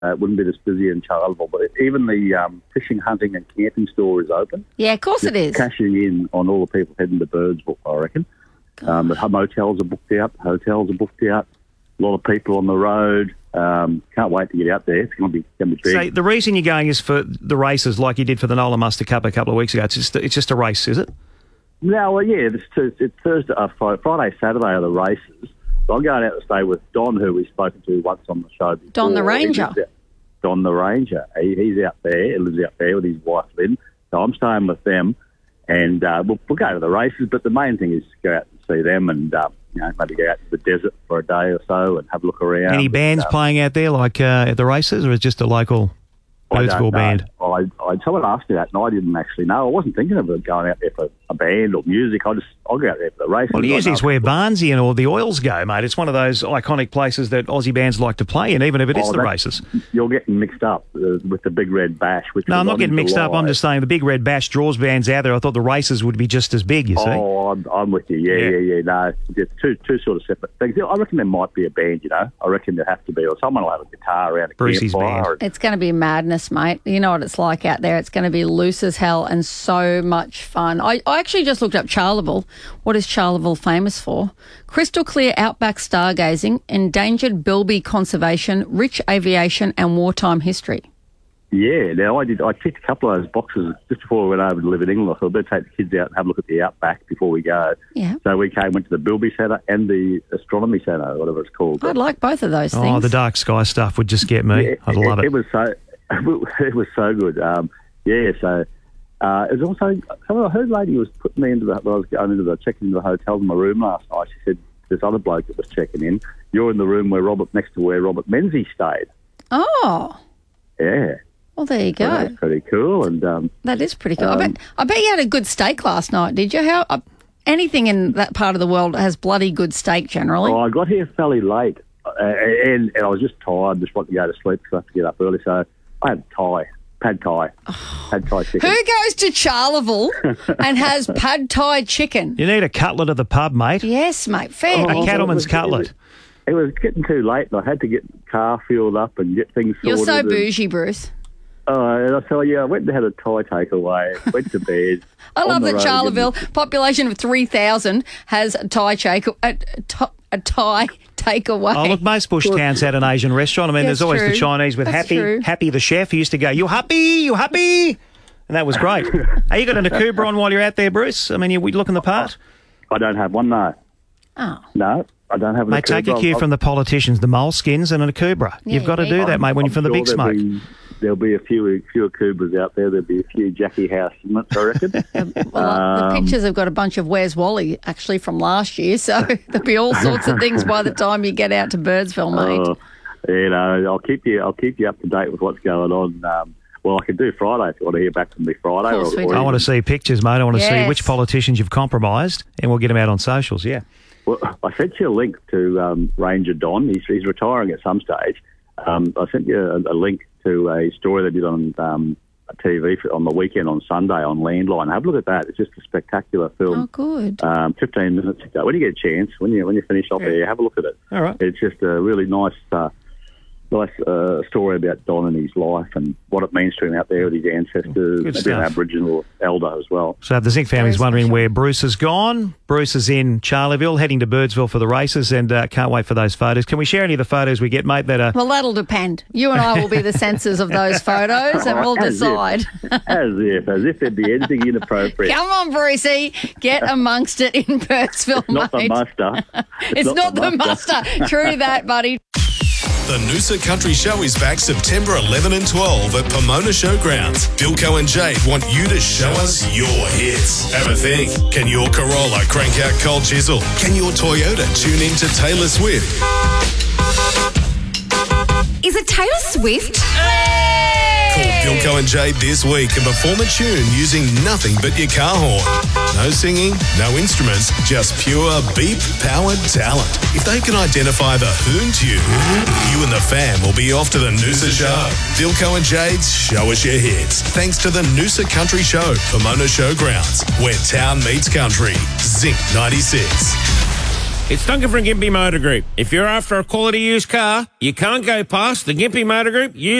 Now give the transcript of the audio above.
It wouldn't be this busy in Charleville, but even the fishing, hunting and camping store is open. Yeah, of course it is. Cashing in on all the people heading to Birdsville, I reckon. The motels are booked out, the hotels are booked out, a lot of people on the road. Can't wait to get out there. It's going to be big. So the reason you're going is for the races like you did for the Nola Muster Cup a couple of weeks ago. It's just a race, is it? No, well, yeah, it's Thursday, Friday, Saturday are the races. So I'm going out to stay with Don, who we've spoken to once on the show before. Don the Ranger. Don the Ranger. He's out there. He lives out there with his wife, Lynn. So I'm staying with them, and we'll go to the races. But the main thing is to go out and see them and maybe go out to the desert for a day or so and have a look around. Any bands playing out there like at the races, or is it just a local Birdsville band? Someone asked me that, and I didn't actually know. I wasn't thinking of going out there for a band or music. I'll go out there for the races. Well, usually it's where Barnsley and all the Oils go, mate. It's one of those iconic places that Aussie bands like to play in, even if it is the races. You're getting mixed up with the Big Red Bash. No, I'm not getting mixed up. I'm just saying the Big Red Bash draws bands out there. I thought the races would be just as big, you see. Oh, I'm with you. Yeah. No, it's two sort of separate things. I reckon there might be a band, I reckon there has to be, or someone will have a guitar around a Brucey's campfire. It's going to be madness, mate. You know what it's like out there. It's going to be loose as hell and so much fun. I actually just looked up Charleville. What is Charleville famous for? Crystal clear outback stargazing, endangered bilby conservation, rich aviation and wartime history. Yeah, now I ticked a couple of those boxes just before we went over to live in England. So I better take the kids out and have a look at the outback before we go. Yeah. So we went to the Bilby Centre and the Astronomy Centre, whatever it's called. I'd like both of those things. Oh, the dark sky stuff would just get me. I'd love it. It was so good. So it was also, I heard a lady was putting me when I was going checking into the hotel in my room last night. She said, this other bloke that was checking in, you're in the room next to where Robert Menzies stayed. Oh. Yeah. Well, there you go. So that's pretty cool. And that is pretty cool. I bet you had a good steak last night, did you? Anything in that part of the world has bloody good steak generally. Oh, I got here fairly late, and I was just tired, just wanted to go to sleep because I have to get up early. So I had pad thai chicken. Who goes to Charleville and has pad thai chicken? You need a cutlet at the pub, mate. Yes, mate. Fair. A cattleman's cutlet. It was getting too late, and I had to get the car fueled up and get things sorted. You're so bougie, Bruce. And I tell you, I went and had a Thai takeaway, went to bed. I love that Charleville, population of 3,000, has a Thai takeaway. Oh, look, most bush towns had an Asian restaurant. I mean, there's always the Chinese with Happy the chef, who used to go, you happy? And that was great. Are you got an Akubra on while you're out there, Bruce? I mean, you looking the part? I don't have one, no. Oh. No, I don't have an Mate, Akubra. take a cue from the politicians, the moleskins and an Akubra. Yeah, You've got to do that, mate, when you're from the big smoke. There'll be a few Akubras out there. There'll be a few Jackie House units, I reckon. The pictures have got a bunch of Where's Wally, actually, from last year, so there'll be all sorts of things by the time you get out to Birdsville, mate. I'll keep you up to date with what's going on. Well, I can do Friday if you want to hear back from me Friday. I want to see pictures, mate. I want to see which politicians you've compromised, and we'll get them out on socials, yeah. Well, I sent you a link to Ranger Don. He's retiring at some stage. I sent you a link to a story they did on TV on the weekend on Sunday on Landline. Have a look at that. It's just a spectacular film. Oh, good. 15 minutes ago. When you get a chance, when you finish off there, have a look at it. All right. It's just a really nice story about Don and his life and what it means to him out there with his ancestors. Maybe an Aboriginal elder as well. So the Zink family's wondering where Bruce has gone. Bruce is in Charleville, heading to Birdsville for the races, and can't wait for those photos. Can we share any of the photos we get, mate? Well, that'll depend. You and I will be the censors of those photos, and we'll decide. As if there'd be anything inappropriate. Come on, Brucey, get amongst it in Birdsville, mate. Not the muster. It's not the muster. True that, buddy. The Noosa Country Show is back September 11 and 12 at Pomona Showgrounds. Bilko and Jade want you to show us your hits. Have a think. Can your Corolla crank out Cold Chisel? Can your Toyota tune in to Taylor Swift? Is it Taylor Swift? Call Bilko and Jade this week and perform a tune using nothing but your car horn. No singing, no instruments, just pure beep-powered talent. If they can identify the hoon tune, you and the fam will be off to the Noosa Show. Bilko and Jade's Show Us Your Hits. Thanks to the Noosa Country Show, Pomona Showgrounds, where town meets country. Zinc 96. It's Duncan from Gympie Motor Group. If you're after a quality used car, you can't go past the Gympie Motor Group